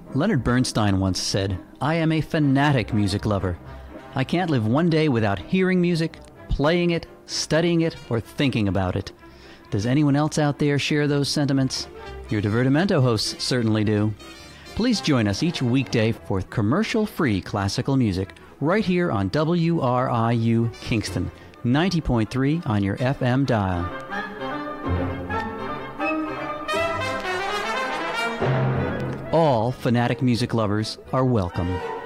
Leonard Bernstein once said, "I am a fanatic music lover. I can't live one day without hearing music, playing it, studying it, or thinking about it." Does anyone else out there share those sentiments? Your Divertimento hosts certainly do. Please join us each weekday for commercial-free classical music right here on WRIU Kingston, 90.3 on your FM dial. All fanatic music lovers are welcome.